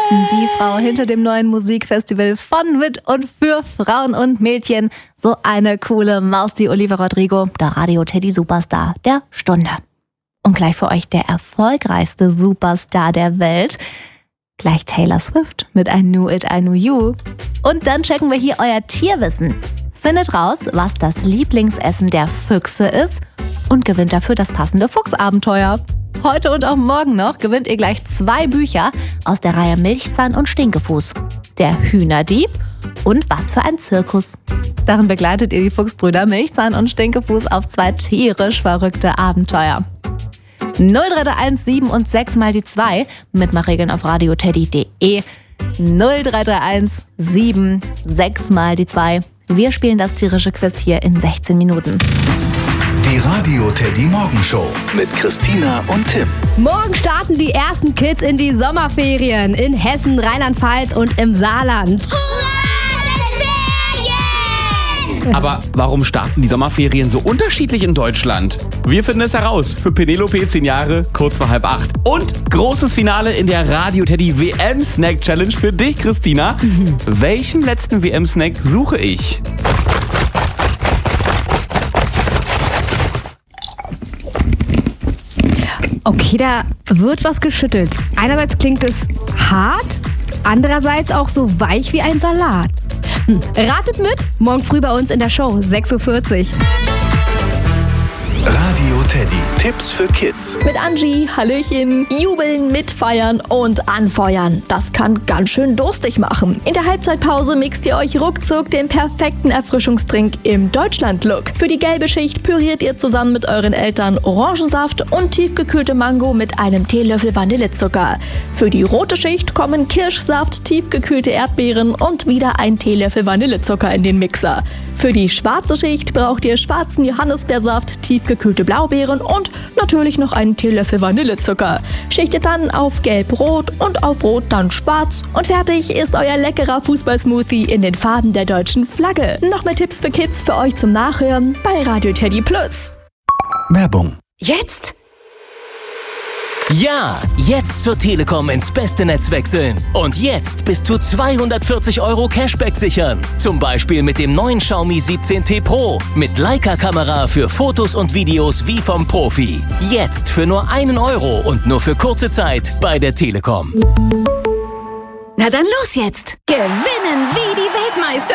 Die Frau hinter dem neuen Musikfestival von, mit und für Frauen und Mädchen. So eine coole Maus, die Olivia Rodrigo, der Radio-Teddy-Superstar der Stunde. Und gleich für euch der erfolgreichste Superstar der Welt. Gleich Taylor Swift mit I Knew It, I Knew You. Und dann checken wir hier euer Tierwissen. Findet raus, was das Lieblingsessen der Füchse ist und gewinnt dafür das passende Fuchsabenteuer. Heute und auch morgen noch gewinnt ihr gleich 2 Bücher aus der Reihe Milchzahn und Stinkefuß. Der Hühnerdieb und Was für ein Zirkus. Darin begleitet ihr die Fuchsbrüder Milchzahn und Stinkefuß auf 2 tierisch verrückte Abenteuer. 0331 7 und 6 mal die 2. Mitmachregeln auf radioteddy.de. 0331 7 6 mal die 2. Wir spielen das tierische Quiz hier in 16 Minuten. Die Radio-Teddy-Morgenshow mit Christina und Tim. Morgen starten die ersten Kids in die Sommerferien in Hessen, Rheinland-Pfalz und im Saarland. Aber warum starten die Sommerferien so unterschiedlich in Deutschland? Wir finden es heraus. Für Penelope 10 Jahre, kurz vor 7:30. Und großes Finale in der Radio-Teddy WM-Snack-Challenge für dich, Christina. Welchen letzten WM-Snack suche ich? Okay, da wird was geschüttelt. Einerseits klingt es hart, andererseits auch so weich wie ein Salat. Ratet mit, morgen früh bei uns in der Show, 6:40 Uhr. Radio Teddy. Tipps für Kids. Mit Angie, Hallöchen, jubeln, mitfeiern und anfeuern. Das kann ganz schön durstig machen. In der Halbzeitpause mixt ihr euch ruckzuck den perfekten Erfrischungsdrink im Deutschland-Look. Für die gelbe Schicht püriert ihr zusammen mit euren Eltern Orangensaft und tiefgekühlte Mango mit einem Teelöffel Vanillezucker. Für die rote Schicht kommen Kirschsaft, tiefgekühlte Erdbeeren und wieder ein Teelöffel Vanillezucker in den Mixer. Für die schwarze Schicht braucht ihr schwarzen Johannisbeersaft, tiefgekühlte Blaubeeren und natürlich noch einen Teelöffel Vanillezucker. Schichtet dann auf Gelb-Rot und auf Rot dann Schwarz und fertig ist euer leckerer Fußballsmoothie in den Farben der deutschen Flagge. Noch mehr Tipps für Kids für euch zum Nachhören bei Radio Teddy Plus. Werbung. Jetzt? Ja, jetzt zur Telekom ins beste Netz wechseln. Und jetzt bis zu 240 € Cashback sichern. Zum Beispiel mit dem neuen Xiaomi 17T Pro. Mit Leica-Kamera für Fotos und Videos wie vom Profi. Jetzt für nur 1 € und nur für kurze Zeit bei der Telekom. Na dann los jetzt! Gewinnen wie die Weltmeister!